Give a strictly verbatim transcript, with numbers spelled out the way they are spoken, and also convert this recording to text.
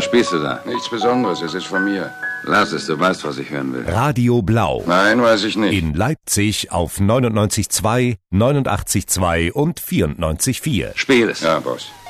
spielst du da? Nichts Besonderes, es ist von mir. Lass es, du weißt, was ich hören will. Radio Blau. Nein, weiß ich nicht. In Leipzig auf neunundneunzig Komma zwei, neunundachtzig Komma zwei und vierundneunzig Komma vier. Spiel es. Ja, Boss.